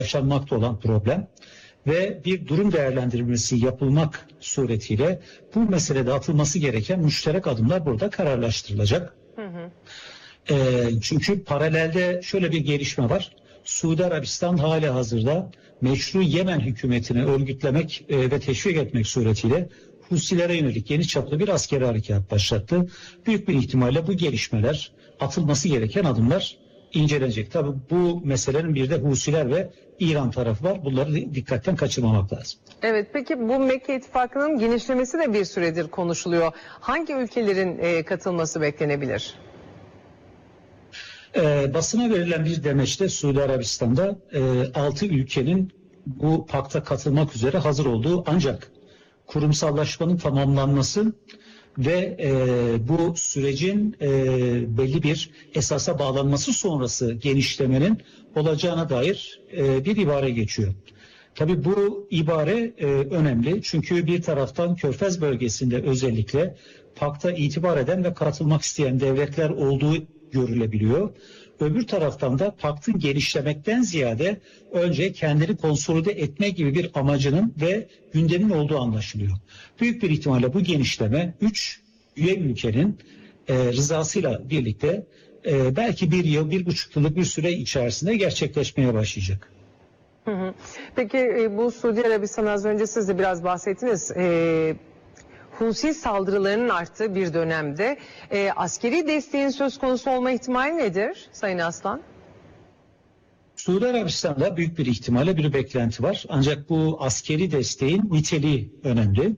yaşanmakta olan problem ve bir durum değerlendirmesi yapılmak suretiyle bu meselede atılması gereken müşterek adımlar burada kararlaştırılacak. Çünkü paralelde şöyle bir gelişme var. Suudi Arabistan halihazırda meşru Yemen hükümetini örgütlemek ve teşvik etmek suretiyle Husilere yönelik yeni çaplı bir askeri harekat başlattı. Büyük bir ihtimalle bu gelişmeler, atılması gereken adımlar incelenecek. Tabii bu meselenin bir de Husiler ve İran tarafı var. Bunları dikkatten kaçırmamak lazım. Evet, peki bu Mekke İttifakı'nın genişlemesi de bir süredir konuşuluyor. Hangi ülkelerin katılması beklenebilir? Basına verilen bir demeçte Suudi Arabistan'da 6 ülkenin bu pakta katılmak üzere hazır olduğu, ancak kurumsallaşmanın tamamlanması ve bu sürecin belli bir esasa bağlanması sonrası genişlemenin olacağına dair bir ibare geçiyor. Tabii bu ibare önemli, çünkü bir taraftan Körfez bölgesinde özellikle pakta itibar eden ve katılmak isteyen devletler olduğu görülebiliyor. Öbür taraftan da paktın genişlemekten ziyade önce kendini konsolide etme gibi bir amacının ve gündemin olduğu anlaşılıyor. Büyük bir ihtimalle bu genişleme 3 üye ülkenin rızasıyla birlikte belki 1 yıl, 1,5 yıllık bir süre içerisinde gerçekleşmeye başlayacak. Peki bu Suudi Arabistan, az önce siz de biraz bahsettiniz. Husi saldırılarının arttığı bir dönemde askeri desteğin söz konusu olma ihtimali nedir Sayın Aslan? Suudi Arabistan'da büyük bir ihtimalle bir beklenti var. Ancak bu askeri desteğin niteliği önemli.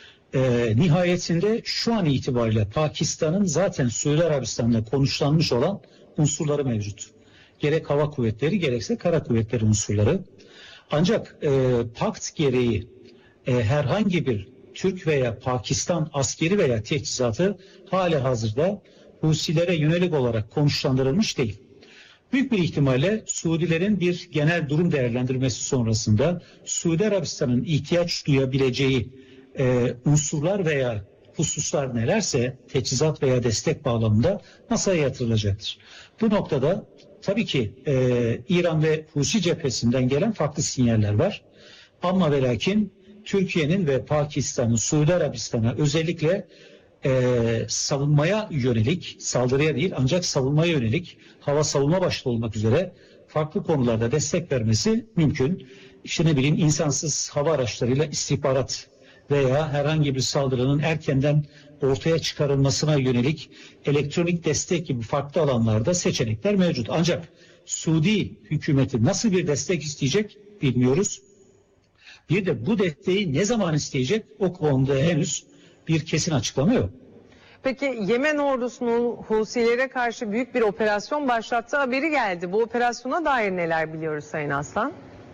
Nihayetinde şu an itibariyle Pakistan'ın zaten Suudi Arabistan'da konuşlanmış olan unsurları mevcut. Gerek hava kuvvetleri gerekse kara kuvvetleri unsurları. Ancak pakt gereği herhangi bir Türk veya Pakistan askeri veya teçhizatı halihazırda Husilere yönelik olarak konuşlandırılmış değil. Büyük bir ihtimalle Suudilerin bir genel durum değerlendirmesi sonrasında Suudi Arabistan'ın ihtiyaç duyabileceği unsurlar veya hususlar nelerse teçhizat veya destek bağlamında masaya yatırılacaktır. Bu noktada tabii ki İran ve Husi cephesinden gelen farklı sinyaller var. Ama ve lakin Türkiye'nin ve Pakistan'ın Suudi Arabistan'a özellikle savunmaya yönelik, saldırıya değil ancak savunmaya yönelik hava savunma başta olmak üzere farklı konularda destek vermesi mümkün. İşte ne bileyim, insansız hava araçlarıyla istihbarat veya herhangi bir saldırının erkenden ortaya çıkarılmasına yönelik elektronik destek gibi farklı alanlarda seçenekler mevcut. Ancak Suudi hükümeti nasıl bir destek isteyecek bilmiyoruz. Bir de bu desteği ne zaman isteyecek, o konuda henüz bir kesin açıklama yok. Peki Yemen ordusunun Husilere karşı büyük bir operasyon başlattığı haberi geldi. Bu operasyona dair neler biliyoruz Sayın Aslan?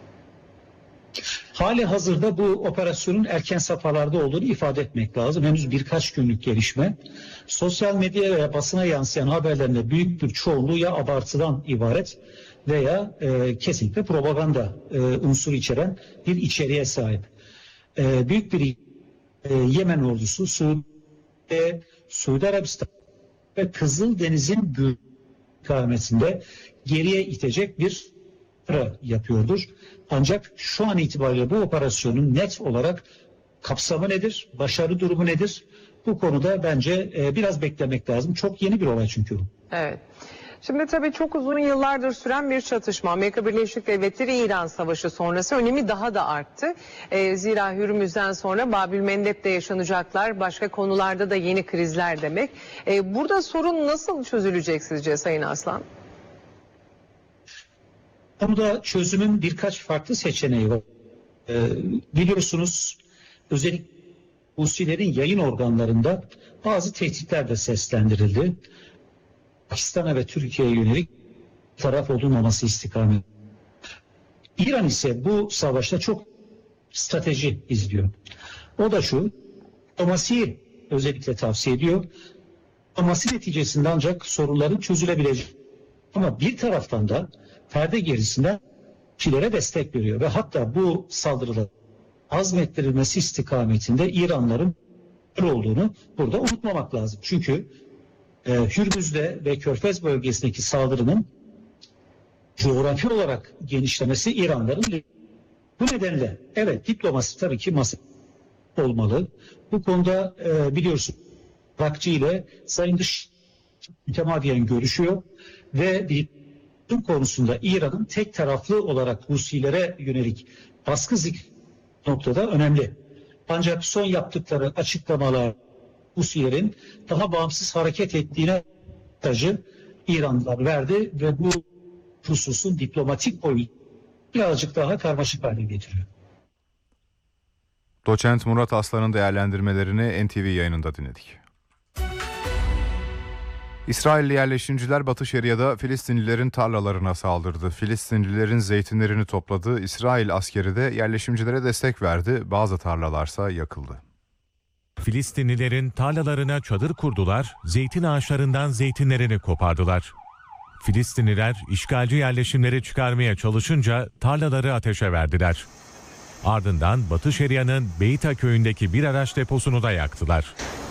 Hali hazırda bu operasyonun erken safhalarda olduğunu ifade etmek lazım. Henüz birkaç günlük gelişme. Sosyal medya veya basına yansıyan haberlerinde büyük bir çoğunluğu ya abartıdan ibaret veya kesinlikle propaganda unsuru içeren bir içeriğe sahip. Büyük bir Yemen ordusu Suudi Arabistan ve Kızıldeniz'in ikametinde geriye itecek bir yapıyordur. Ancak şu an itibariyle bu operasyonun net olarak kapsamı nedir, başarı durumu nedir? Bu konuda bence biraz beklemek lazım. Çok yeni bir olay çünkü bu. Evet. Şimdi tabii çok uzun yıllardır süren bir çatışma. Amerika Birleşik Devletleri-İran Savaşı sonrası önemi daha da arttı. Zira Hürmüz'den sonra Babülmendeb'de yaşanacaklar, başka konularda da yeni krizler demek. Burada sorun nasıl çözülecek sizce Sayın Aslan? Konuda çözümün birkaç farklı seçeneği var. Biliyorsunuz özellikle Husilerin yayın organlarında bazı tehditler de seslendirildi. Pakistan'a ve Türkiye'ye yönelik taraf olunmaması istikamet. İran ise bu savaşta çok strateji izliyor. O da şu, diplomasiyi özellikle tavsiye ediyor. Diplomasi neticesinde ancak sorunların çözülebileceği. Ama bir taraftan da perde gerisinden Husilere destek veriyor ve hatta bu saldırıların azmettirilmesi istikametinde İranların olduğunu burada unutmamak lazım. Çünkü Hürmüz'de ve Körfez bölgesindeki saldırının coğrafi olarak genişlemesi İranların. Bu nedenle evet diplomasi tabii ki masa olmalı. Bu konuda biliyorsun Rakçı ile Sayın Dış mütemadiyen görüşüyor ve bir konusunda İran'ın tek taraflı olarak Husilere yönelik baskı noktada önemli. Ancak son yaptıkları açıklamalar Husilerin daha bağımsız hareket ettiğine mesajı İranlılar verdi ve bu hususun diplomatik boyutu birazcık daha karmaşık hale getiriyor. Doçent Murat Aslan'ın değerlendirmelerini NTV yayınında dinledik. İsrailli yerleşimciler Batı Şeria'da Filistinlilerin tarlalarına saldırdı. Filistinlilerin zeytinlerini topladı. İsrail askeri de yerleşimcilere destek verdi. Bazı tarlalarsa yakıldı. Filistinlilerin tarlalarına çadır kurdular, zeytin ağaçlarından zeytinlerini kopardılar. Filistinliler işgalci yerleşimleri çıkarmaya çalışınca tarlaları ateşe verdiler. Ardından Batı Şeria'nın Beyta köyündeki bir araç deposunu da yaktılar.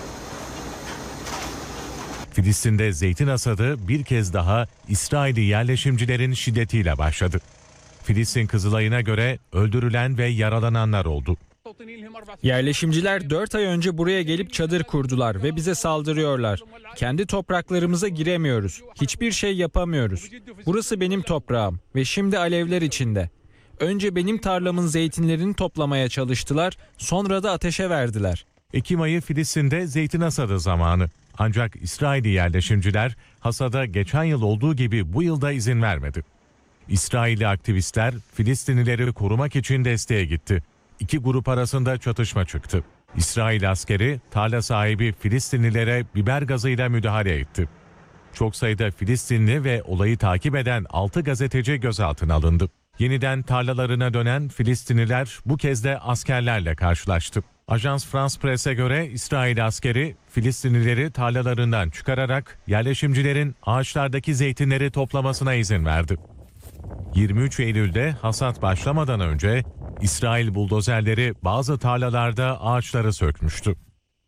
Filistin'de zeytin hasadı bir kez daha İsrailli yerleşimcilerin şiddetiyle başladı. Filistin Kızılay'ına göre öldürülen ve yaralananlar oldu. Yerleşimciler 4 ay önce buraya gelip çadır kurdular ve bize saldırıyorlar. Kendi topraklarımıza giremiyoruz. Hiçbir şey yapamıyoruz. Burası benim toprağım ve şimdi alevler içinde. Önce benim tarlamın zeytinlerini toplamaya çalıştılar, sonra da ateşe verdiler. Ekim ayı Filistin'de zeytin hasadı zamanı. Ancak İsrailli yerleşimciler hasada geçen yıl olduğu gibi bu yılda izin vermedi. İsrailli aktivistler Filistinlileri korumak için desteğe gitti. İki grup arasında çatışma çıktı. İsrail askeri tarla sahibi Filistinlilere biber gazıyla müdahale etti. Çok sayıda Filistinli ve olayı takip eden 6 gazeteci gözaltına alındı. Yeniden tarlalarına dönen Filistinliler bu kez de askerlerle karşılaştı. Ajans France Press'e göre İsrail askeri Filistinlileri tarlalarından çıkararak yerleşimcilerin ağaçlardaki zeytinleri toplamasına izin verdi. 23 Eylül'de hasat başlamadan önce İsrail buldozerleri bazı tarlalarda ağaçları sökmüştü.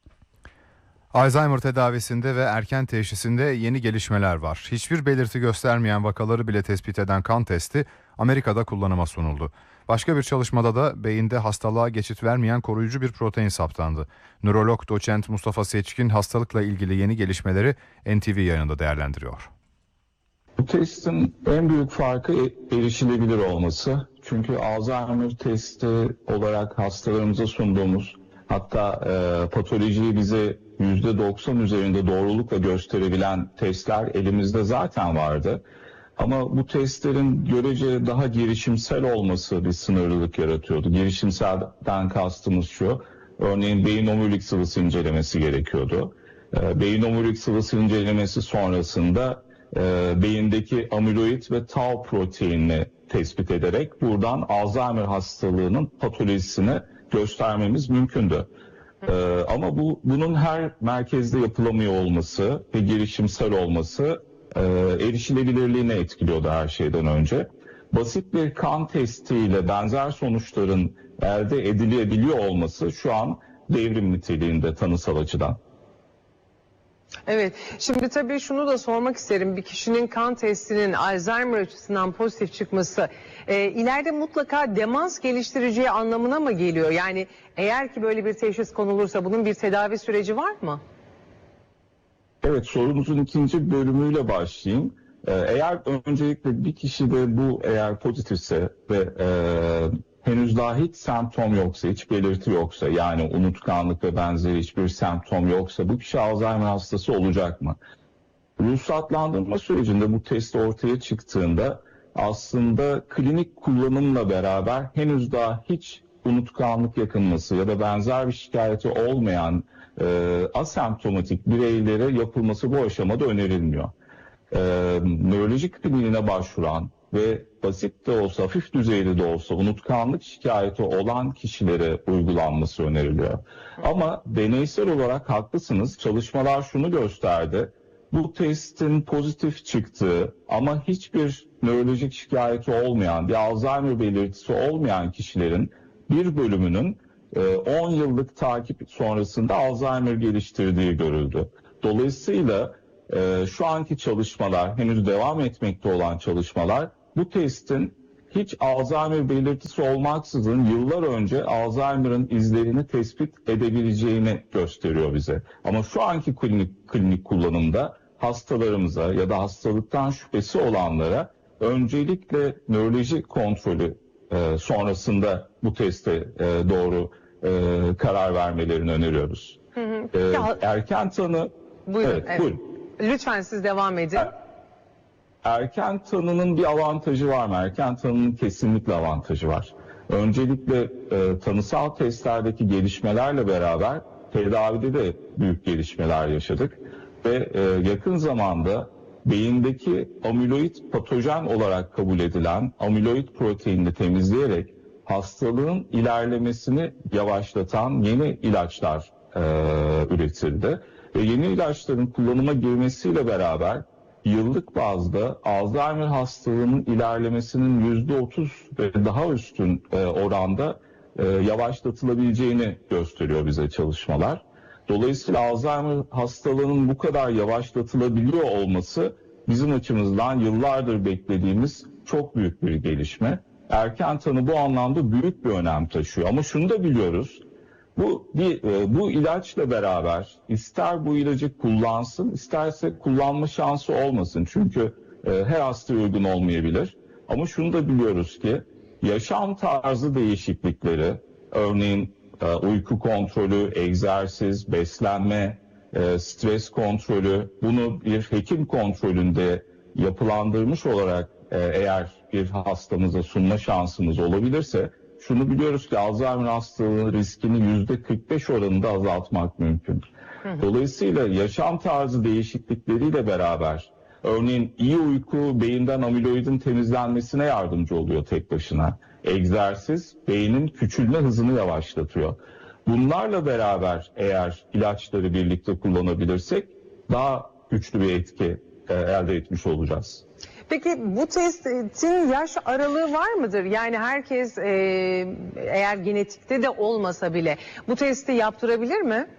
Alzheimer tedavisinde ve erken teşhisinde yeni gelişmeler var. Hiçbir belirti göstermeyen vakaları bile tespit eden kan testi Amerika'da kullanıma sunuldu. Başka bir çalışmada da beyinde hastalığa geçit vermeyen koruyucu bir protein saptandı. Nörolog doçent Mustafa Seçkin hastalıkla ilgili yeni gelişmeleri NTV yayınında değerlendiriyor. Bu testin en büyük farkı erişilebilir olması. Çünkü Alzheimer testi olarak hastalarımıza sunduğumuz, hatta patolojiyi bize %90 üzerinde doğrulukla gösterebilen testler elimizde zaten vardı. Ama bu testlerin görece daha girişimsel olması bir sınırlılık yaratıyordu. Girişimselden kastımız şu, örneğin beyin omurilik sıvısı incelemesi gerekiyordu. Beyin omurilik sıvısı incelemesi sonrasında beyindeki amiloid ve tau proteinini tespit ederek buradan Alzheimer hastalığının patolojisini göstermemiz mümkündü. Ama bunun her merkezde yapılamıyor olması ve girişimsel olması erişilebilirliğini etkiliyordu her şeyden önce. Basit bir kan testiyle benzer sonuçların elde edilebiliyor olması şu an devrim niteliğinde tanısal açıdan. Evet, şimdi tabii şunu da sormak isterim. Bir kişinin kan testinin Alzheimer açısından pozitif çıkması ileride mutlaka demans geliştireceği anlamına mı geliyor? Yani eğer ki böyle bir teşhis konulursa bunun bir tedavi süreci var mı? Evet, sorumuzun ikinci bölümüyle başlayayım. Eğer öncelikle bir kişide bu eğer pozitifse ve henüz daha hiç semptom yoksa, hiç belirti yoksa, yani unutkanlık ve benzeri hiçbir semptom yoksa bu kişi Alzheimer hastası olacak mı? Ruhsatlandırma sürecinde bu test ortaya çıktığında aslında klinik kullanımla beraber henüz daha hiç unutkanlık yakınması ya da benzer bir şikayeti olmayan asemptomatik bireylere yapılması bu aşamada önerilmiyor. Nörolojik kliniğine başvuran ve basit de olsa, hafif düzeyde de olsa unutkanlık şikayeti olan kişilere uygulanması öneriliyor. Ama deneysel olarak haklısınız, çalışmalar şunu gösterdi. Bu testin pozitif çıktığı ama hiçbir nörolojik şikayeti olmayan, bir Alzheimer belirtisi olmayan kişilerin bir bölümünün 10 yıllık takip sonrasında Alzheimer geliştirdiği görüldü. Dolayısıyla şu anki çalışmalar, henüz devam etmekte olan çalışmalar bu testin hiç Alzheimer belirtisi olmaksızın yıllar önce Alzheimer'ın izlerini tespit edebileceğini gösteriyor bize. Ama şu anki klinik kullanımda hastalarımıza ya da hastalıktan şüphesi olanlara öncelikle nöroloji kontrolü sonrasında bu teste doğru karar vermelerini öneriyoruz. Erken tanı... Buyurun, Evet, buyurun. Lütfen siz devam edin. Erken tanının bir avantajı var mı? Erken tanının kesinlikle avantajı var. Öncelikle tanısal testlerdeki gelişmelerle beraber tedavide de büyük gelişmeler yaşadık. Ve yakın zamanda beyindeki amiloid patojen olarak kabul edilen amiloid proteinini temizleyerek hastalığın ilerlemesini yavaşlatan yeni ilaçlar üretildi. Ve yeni ilaçların kullanıma girmesiyle beraber yıllık bazda Alzheimer hastalığının ilerlemesinin %30 ve daha üstün oranda yavaşlatılabileceğini gösteriyor bize çalışmalar. Dolayısıyla Alzheimer hastalığının bu kadar yavaşlatılabiliyor olması bizim açımızdan yıllardır beklediğimiz çok büyük bir gelişme. Erken tanı bu anlamda büyük bir önem taşıyor. Ama şunu da biliyoruz. Bu ilaçla beraber ister bu ilacı kullansın, isterse kullanma şansı olmasın. Çünkü her hastaya uygun olmayabilir. Ama şunu da biliyoruz ki yaşam tarzı değişiklikleri, örneğin uyku kontrolü, egzersiz, beslenme, stres kontrolü, bunu bir hekim kontrolünde yapılandırmış olarak eğer bir hastamıza sunma şansımız olabilirse, şunu biliyoruz ki Alzheimer hastalığı riskini %45 oranında azaltmak mümkün. Dolayısıyla yaşam tarzı değişiklikleriyle beraber, örneğin iyi uyku beyinden amiloidin temizlenmesine yardımcı oluyor tek başına. Egzersiz beynin küçülme hızını yavaşlatıyor. Bunlarla beraber eğer ilaçları birlikte kullanabilirsek daha güçlü bir etki elde etmiş olacağız. Peki bu testin yaş aralığı var mıdır? Yani herkes eğer genetikte de olmasa bile bu testi yaptırabilir mi?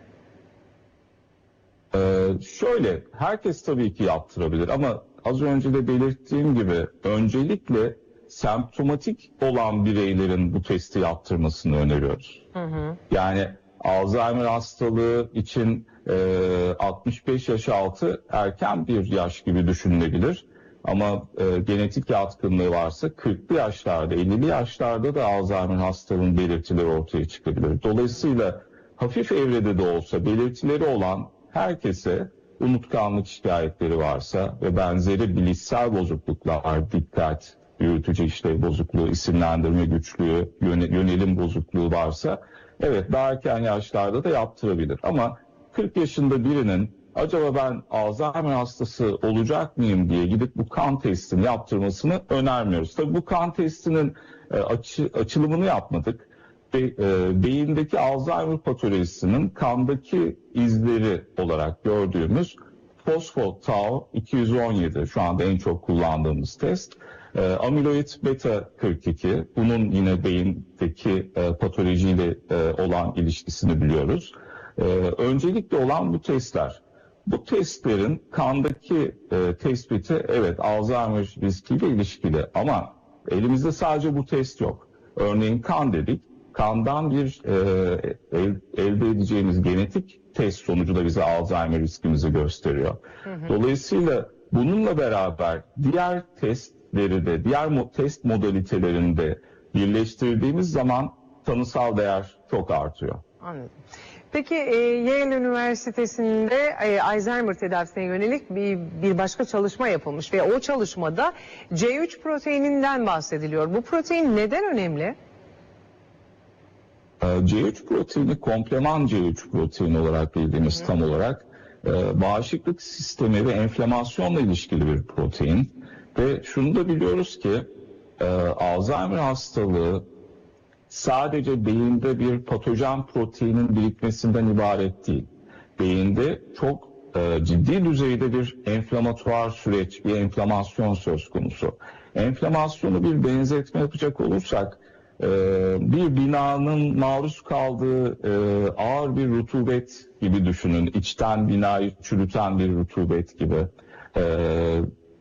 Şöyle, herkes tabii ki yaptırabilir ama az önce de belirttiğim gibi öncelikle semptomatik olan bireylerin bu testi yaptırmasını öneriyoruz. Yani Alzheimer hastalığı için 65 yaş altı erken bir yaş gibi düşünülebilir. Ama genetik yatkınlığı varsa 40'lı yaşlarda, 50'li yaşlarda da Alzheimer hastalığının belirtileri ortaya çıkabilir. Dolayısıyla hafif evrede de olsa belirtileri olan herkese unutkanlık şikayetleri varsa ve benzeri bilişsel bozukluklar, dikkat, yürütücü işlev bozukluğu, isimlendirme güçlüğü, yönelim bozukluğu varsa evet daha erken yaşlarda da yaptırabilir. Ama 40 yaşında birinin acaba ben Alzheimer hastası olacak mıyım diye gidip bu kan testini yaptırmasını önermiyoruz. Tabii bu kan testinin açılımını yapmadık. Beyindeki Alzheimer patolojisinin kandaki izleri olarak gördüğümüz fosfo-tau 217 şu anda en çok kullandığımız test. Amiloid beta 42 bunun yine beyindeki patolojiyle olan ilişkisini biliyoruz. Öncelikli olan bu testler. Bu testlerin kandaki tespiti evet Alzheimer riskiyle ilişkili ama elimizde sadece bu test yok. Örneğin kan dedik. Kandan bir elde edeceğimiz genetik test sonucu da bize Alzheimer riskimizi gösteriyor. Dolayısıyla bununla beraber diğer testleri de, diğer test modalitelerinde birleştirdiğimiz zaman tanısal değer çok artıyor. Anladım. Peki Yale Üniversitesi'nde Alzheimer tedavisine yönelik bir başka çalışma yapılmış ve o çalışmada C3 proteininden bahsediliyor. Bu protein neden önemli? C3 proteini kompleman C3 proteini olarak bildiğimiz tam olarak bağışıklık sistemi ve enflamasyonla ilişkili bir protein ve şunu da biliyoruz ki Alzheimer hastalığı sadece beyinde bir patojen proteinin birikmesinden ibaret değil. Beyinde çok ciddi düzeyde bir enflamatuar süreç, bir enflamasyon söz konusu. Enflamasyonu bir benzetme yapacak olursak bir binanın maruz kaldığı ağır bir rutubet gibi düşünün. İçten binayı çürüten bir rutubet gibi.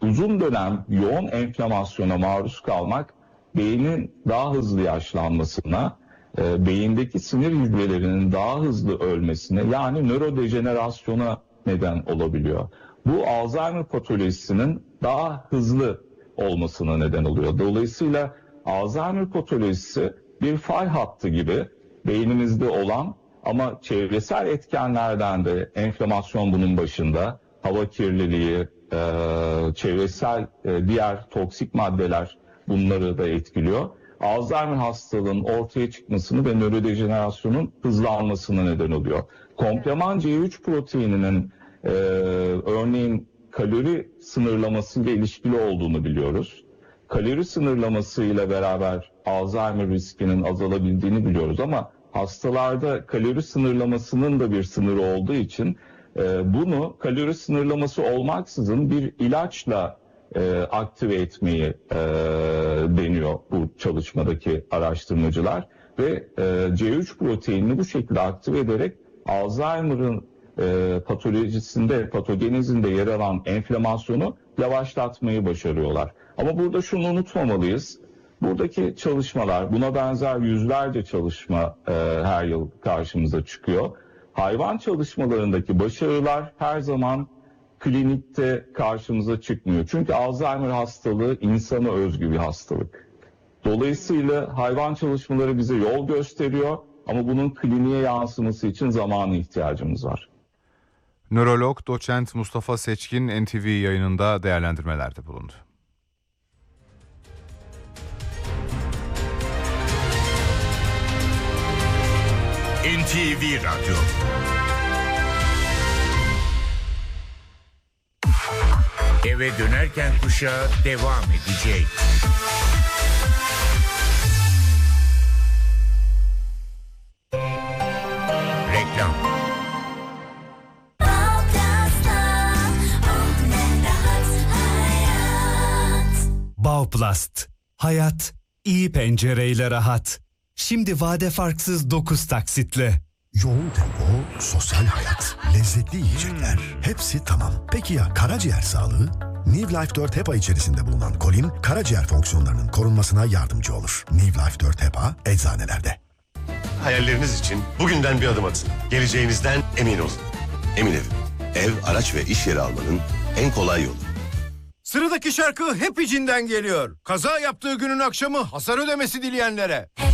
uzun dönem yoğun enflamasyona maruz kalmak beynin daha hızlı yaşlanmasına, beyindeki sinir hücrelerinin daha hızlı ölmesine, yani nörodejenerasyona neden olabiliyor. Bu Alzheimer patolojisinin daha hızlı olmasına neden oluyor. Dolayısıyla Alzheimer patolojisi bir fay hattı gibi beynimizde olan ama çevresel etkenlerden de, enflamasyon bunun başında, hava kirliliği, çevresel diğer toksik maddeler bunları da etkiliyor. Alzheimer hastalığının ortaya çıkmasını ve nörodejenerasyonun hızlanmasına neden oluyor. Kompleman C3 proteininin örneğin kalori sınırlamasıyla ilişkili olduğunu biliyoruz. Kalori sınırlamasıyla beraber Alzheimer riskinin azalabildiğini biliyoruz ama hastalarda kalori sınırlamasının da bir sınırı olduğu için bunu kalori sınırlaması olmaksızın bir ilaçla aktive etmeyi deniyor bu çalışmadaki araştırmacılar ve C3 proteinini bu şekilde aktive ederek Alzheimer'ın patolojisinde, patogenezinde yer alan enflamasyonu yavaşlatmayı başarıyorlar. Ama burada şunu unutmamalıyız. Buradaki çalışmalar, buna benzer yüzlerce çalışma her yıl karşımıza çıkıyor. Hayvan çalışmalarındaki başarılar her zaman klinikte karşımıza çıkmıyor. Çünkü Alzheimer hastalığı insana özgü bir hastalık. Dolayısıyla hayvan çalışmaları bize yol gösteriyor ama bunun kliniğe yansıması için zamana ihtiyacımız var. Nörolog doçent Mustafa Seçkin NTV yayınında değerlendirmelerde bulundu. NTV Radyo. Eve dönerken kuşağı devam edecek. Reklam. Bauplast. Hayat iyi pencereyle rahat. Şimdi vade farksız 9 taksitle. Yoğun tempo, sosyal hayat, lezzetli yiyecekler. Hepsi tamam. Peki ya karaciğer sağlığı? New Life 4 HEPA içerisinde bulunan kolin, karaciğer fonksiyonlarının korunmasına yardımcı olur. New Life 4 HEPA eczanelerde. Hayalleriniz için bugünden bir adım atın. Geleceğinizden emin olun. Emin Ev. Ev, araç ve iş yeri almanın en kolay yolu. Sıradaki şarkı hep içinden geliyor. Kaza yaptığı günün akşamı hasar ödemesi dileyenlere.